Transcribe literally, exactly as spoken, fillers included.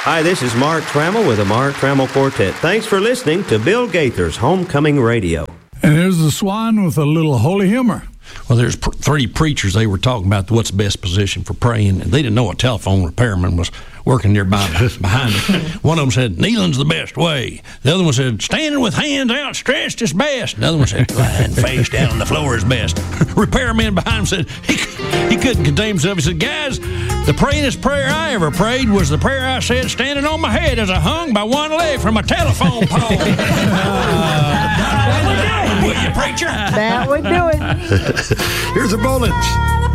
Hi, this is Mark Trammell with the Mark Trammell Quartet. Thanks for listening to Bill Gaither's Homecoming Radio. And here's the Swan with a little holy humor. Well, there's pr- three preachers. They were talking about what's the best position for praying, and they didn't know a telephone repairman was working nearby behind them. One of them said, kneeling's the best way. The other one said, standing with hands outstretched is best. The other one said, lying face down on the floor is best. Repairman behind him said, he, he couldn't contain himself. He said, guys, the prayingest prayer I ever prayed was the prayer I said standing on my head as I hung by one leg from a telephone pole. uh, Will you, preacher? That would do it. Here's a bullet.